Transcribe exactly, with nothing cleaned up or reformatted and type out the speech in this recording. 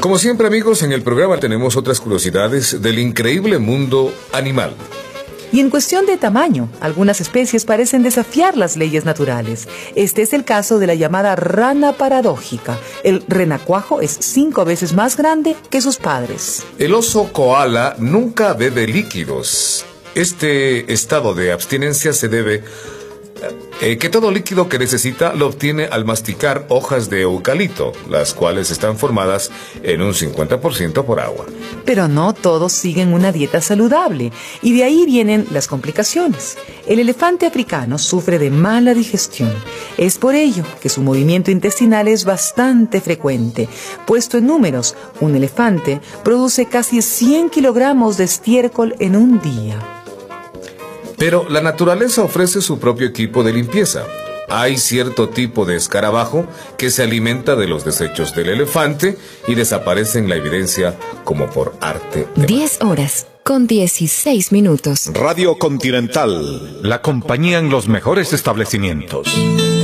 Como siempre, amigos, en el programa tenemos otras curiosidades del increíble mundo animal. Y en cuestión de tamaño, algunas especies parecen desafiar las leyes naturales. Este es el caso de la llamada rana paradójica. El renacuajo es cinco veces más grande que sus padres. El oso koala nunca bebe líquidos. Este estado de abstinencia se debe eh, que todo líquido que necesita lo obtiene al masticar hojas de eucalipto, las cuales están formadas en un cincuenta por ciento por agua. Pero no todos siguen una dieta saludable, y de ahí vienen las complicaciones. El elefante africano sufre de mala digestión. Es por ello que su movimiento intestinal es bastante frecuente. Puesto en números, un elefante produce casi cien kilogramos de estiércol en un día. Pero la naturaleza ofrece su propio equipo de limpieza. Hay cierto tipo de escarabajo que se alimenta de los desechos del elefante y desaparece en la evidencia como por arte de diez horas con dieciséis minutos. Radio Continental. La compañía en los mejores establecimientos.